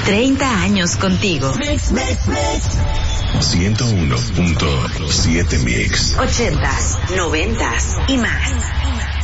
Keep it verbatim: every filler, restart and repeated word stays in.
treinta años contigo. Mix, mix, mix. ciento uno punto siete Mix. Ochentas, noventas y más.